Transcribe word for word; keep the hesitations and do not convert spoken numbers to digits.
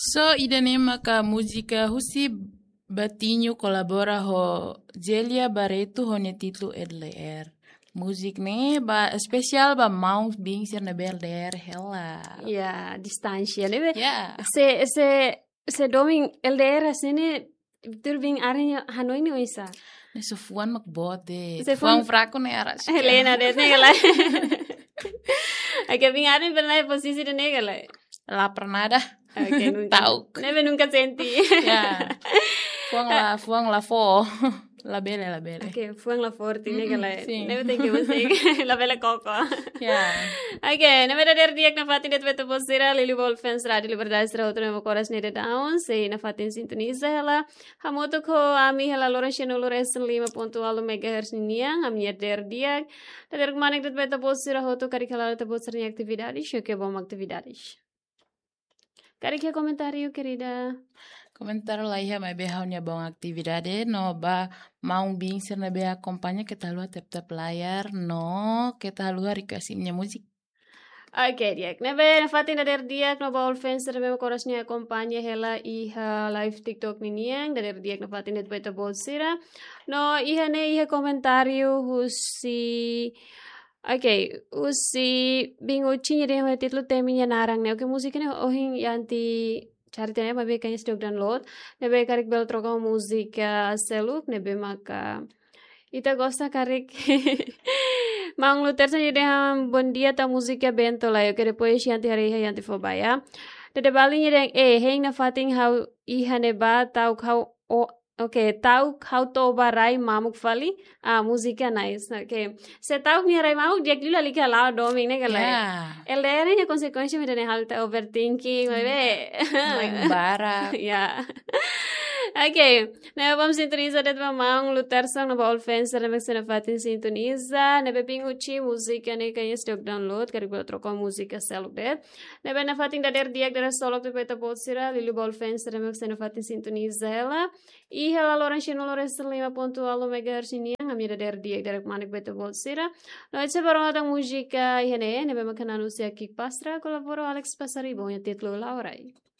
So idanema ka música husi batinho colabora ho Zelia Barreto ho ne titlu Edler. Muzik ne ba spesial ba mau bing sir na belder hela. Ja, distância, né? Ja. Se se se doming L D R sini turbing arinha Hanoi ne isa. Ne so fuan makbote. Se Fuan fuan- fraco ne ara. Helena det negala. Oke, bing arin pernah posisi de negala. La pernada. Oke, nunca. Tahu. Neve nunca senti. Ya. Fuang la fuang la fo. La belle la belle. Oke, fuang la forti negala. sì. Neve thank you musik. La bella coco. Ya. Oke, neve da der diak na fatin det veto posira Lili Wolfens Radio Liberdade Stra outro nevo coras nede down, sei na fatin sintoniza ela. Hamoto ko ami ela Lorenzo Lorenzo lima ponto alo megahertz niang, am yer der diak. Da der manek det veto posira hoto karikala te posira ni atividades, eu que bom atividades. Kari que comentário, querida? Komentar lah ya mai behau nya bong aktividade no ba mau bing sir na be acompaña que talua tep tep layar no que talua rikasimnya musik. Oke, diak. Nebe na fatin da der diak no baul fans da memo koras ni acompanha hela iha live TikTok ni niang da der diak na fatin det beta bolsira. No iha ne iha comentário husi Oke, usi bingo cinya deh ho titlu teminya narang ne. Oke, musiknya ohin yanti cari tanya mabe kayaknya sedang download. Nebe karik bel troka musika seluk nebe maka ita gosta karik mang luter saja deh bon dia ta musika bento lah yo que depois yanti hari yanti fobaya. Dede balinya deh eh heng na fating how iha neba tau kau o Oke, tahu how to barai mamuk fali ah musika nice. Oke, se tahu mi rai mamuk dia kilo lagi kalau doming ne kalau. Ya. El D R nya konsekuensi mi dene halta overthinking, mabe. Main bara. Ya. Oke, nah vamos sintoniza det mamang lutar sang na baul fans na mek sena fatin sintoniza, na beping uchi musika ne kayaknya stok download kari bol troko musika seluk det. Na be na fatin da der diak der solok te peta bolsira lilu baul fans na mek sena fatin sintoniza ela. I hela Lorenzo Lorenzo lima ponto alo megahertz ini yang amira der diak der manik beta bolsira. No etse barong atang musika ihene ne be makana anuncia kick pastra kolaboro Alex Pasaribo nya titlu Laurai.